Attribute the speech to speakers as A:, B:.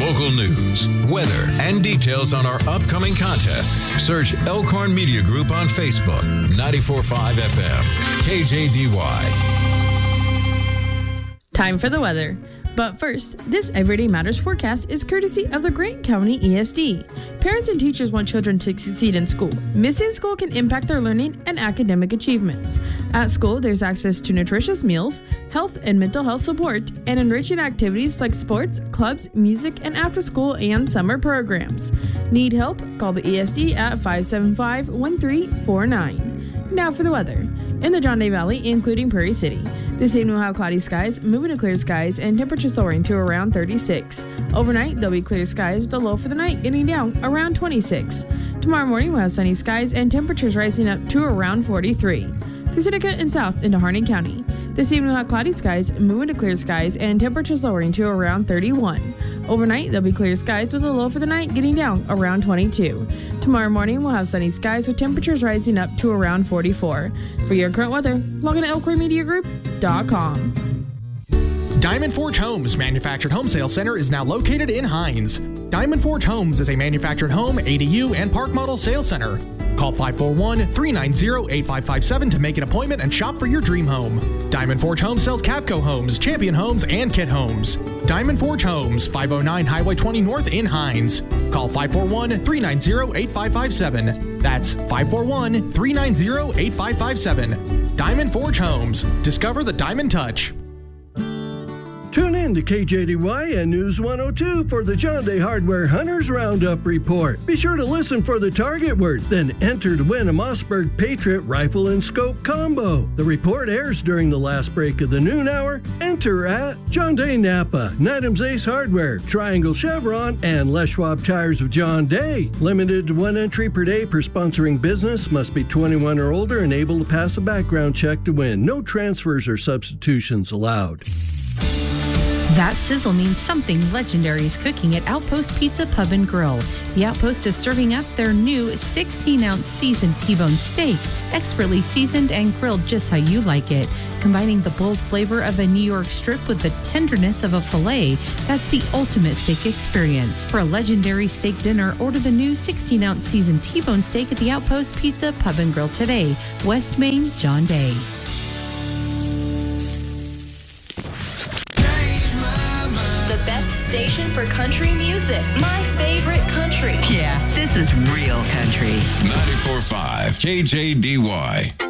A: Local news, weather, and details on our upcoming contests. Search Elkhorn Media Group on Facebook. 94.5 FM. KJDY.
B: Time for the weather. But first, this Everyday Matters forecast is courtesy of the Grant County ESD. Parents and teachers want children to succeed in school. Missing school can impact their learning and academic achievements. At school, there's access to nutritious meals, health and mental health support, and enriching activities like sports, clubs, music, and after-school and summer programs. Need help? Call the ESD at 575-1349. Now for the weather. In the John Day Valley, including Prairie City, this evening we'll have cloudy skies, moving to clear skies, and temperatures soaring to around 36. Overnight, there'll be clear skies with the low for the night getting down around 26. Tomorrow morning, we'll have sunny skies and temperatures rising up to around 43. Through Seneca and south into Harney County. This evening we'll have cloudy skies, moving to clear skies, and temperatures lowering to around 31. Overnight, there'll be clear skies with a low for the night getting down around 22. Tomorrow morning, we'll have sunny skies with temperatures rising up to around 44. For your current weather, log on to elkhornmediagroup.com.
C: Diamond Forge Homes Manufactured Home Sales Center is now located in Hines. Diamond Forge Homes is a manufactured home, ADU, and park model sales center. Call 541-390-8557 to make an appointment and shop for your dream home. Diamond Forge Homes sells Cavco Homes, Champion Homes, and Kit Homes. Diamond Forge Homes, 509 Highway 20 North in Hines. Call 541-390-8557. That's 541-390-8557. Diamond Forge Homes. Discover the Diamond Touch.
D: Tune in to KJDY and News 102 for the John Day Hardware Hunters Roundup Report. Be sure to listen for the target word, then enter to win a Mossberg Patriot Rifle and Scope Combo. The report airs during the last break of the noon hour. Enter at John Day Napa, Nydam's Ace Hardware, Triangle Chevron, and Les Schwab Tires of John Day. Limited to one entry per day per sponsoring business. Must be 21 or older and able to pass a background check to win. No transfers or substitutions allowed.
E: That sizzle means something legendary is cooking at Outpost Pizza Pub and Grill. The Outpost is serving up their new 16-ounce seasoned T-bone steak, expertly seasoned and grilled just how you like it. Combining the bold flavor of a New York strip with the tenderness of a filet, that's the ultimate steak experience. For a legendary steak dinner, order the new 16-ounce seasoned T-bone steak at the Outpost Pizza Pub and Grill today. West Main, John Day.
F: Station for country music. My favorite country.
G: Yeah, this is real country.
A: 94.5 KJDY.